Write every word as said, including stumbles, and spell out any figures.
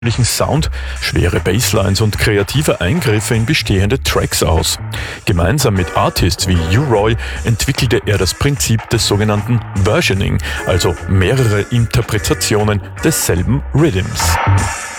Sound, schwere Basslines und kreative Eingriffe in bestehende Tracks aus. Gemeinsam mit Artists wie U-Roy entwickelte er das Prinzip des sogenannten Versioning, also mehrere Interpretationen desselben Rhythms.